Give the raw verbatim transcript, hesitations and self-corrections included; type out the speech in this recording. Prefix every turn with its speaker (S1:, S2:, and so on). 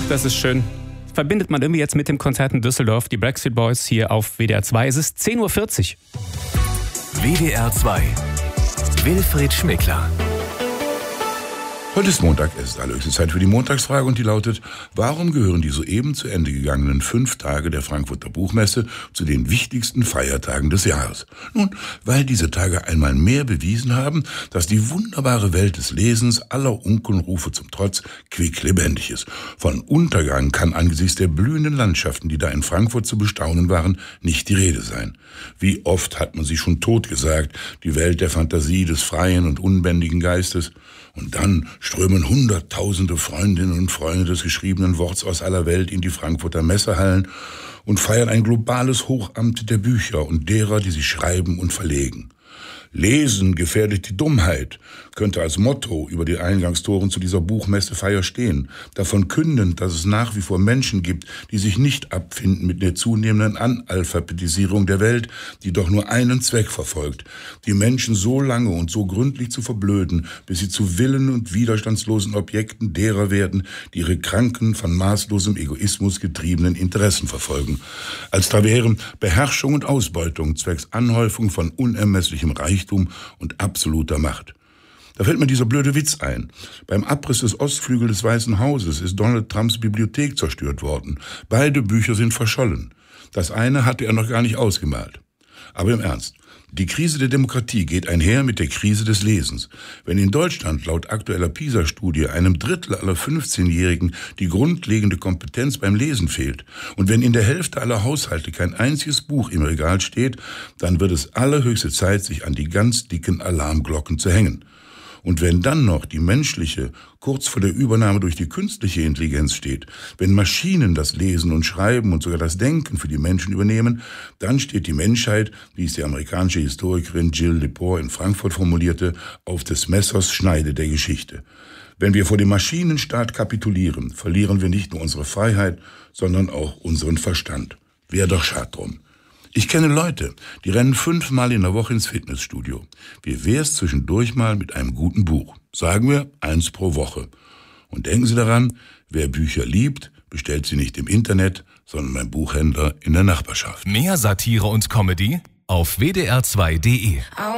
S1: das ist schön. Verbindet man irgendwie jetzt mit dem Konzert in Düsseldorf, die Backstreet Boys hier auf W D R zwei. Es ist zehn Uhr vierzig.
S2: W D R zwei. Wilfried Schmickler.
S3: Heute ist Montag, es ist allerhöchste Zeit für die Montagsfrage und die lautet: Warum gehören die soeben zu Ende gegangenen fünf Tage der Frankfurter Buchmesse zu den wichtigsten Feiertagen des Jahres? Nun, weil diese Tage einmal mehr bewiesen haben, dass die wunderbare Welt des Lesens aller Unkenrufe zum Trotz quicklebendig ist. Von Untergang kann angesichts der blühenden Landschaften, die da in Frankfurt zu bestaunen waren, nicht die Rede sein. Wie oft hat man sie schon totgesagt, die Welt der Fantasie, des freien und unbändigen Geistes. Und dann strömen Hunderttausende Freundinnen und Freunde des geschriebenen Worts aus aller Welt in die Frankfurter Messehallen und feiern ein globales Hochamt der Bücher und derer, die sie schreiben und verlegen. Lesen gefährdet die Dummheit, könnte als Motto über die Eingangstoren zu dieser Buchmessefeier stehen. Davon kündend, dass es nach wie vor Menschen gibt, die sich nicht abfinden mit der zunehmenden Analphabetisierung der Welt, die doch nur einen Zweck verfolgt: die Menschen so lange und so gründlich zu verblöden, bis sie zu willen- und widerstandslosen Objekten derer werden, die ihre kranken, von maßlosem Egoismus getriebenen Interessen verfolgen. Als da wären Beherrschung und Ausbeutung zwecks Anhäufung von unermesslichem Reichtum und absoluter Macht. Da fällt mir dieser blöde Witz ein. Beim Abriss des Ostflügels des Weißen Hauses ist Donald Trumps Bibliothek zerstört worden. Beide Bücher sind verschollen. Das eine hatte er noch gar nicht ausgemalt. Aber im Ernst, die Krise der Demokratie geht einher mit der Krise des Lesens. Wenn in Deutschland laut aktueller PISA-Studie einem Drittel aller fünfzehnjährigen die grundlegende Kompetenz beim Lesen fehlt und wenn in der Hälfte aller Haushalte kein einziges Buch im Regal steht, dann wird es allerhöchste Zeit, sich an die ganz dicken Alarmglocken zu hängen. Und wenn dann noch die menschliche kurz vor der Übernahme durch die künstliche Intelligenz steht, wenn Maschinen das Lesen und Schreiben und sogar das Denken für die Menschen übernehmen, dann steht die Menschheit, wie es die amerikanische Historikerin Jill Lepore in Frankfurt formulierte, auf des Messers Schneide der Geschichte. Wenn wir vor dem Maschinenstaat kapitulieren, verlieren wir nicht nur unsere Freiheit, sondern auch unseren Verstand. Wäre doch schade drum. Ich kenne Leute, die rennen fünfmal in der Woche ins Fitnessstudio. Wie wär's zwischendurch mal mit einem guten Buch? Sagen wir eins pro Woche. Und denken Sie daran, wer Bücher liebt, bestellt sie nicht im Internet, sondern beim Buchhändler in der Nachbarschaft.
S2: Mehr Satire und Comedy auf W D R zwei punkt de.